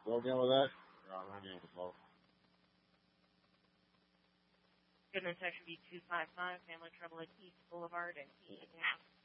Go again with that? No, I'm again with both. Goodman section B 255, Family Trouble at East Boulevard and E.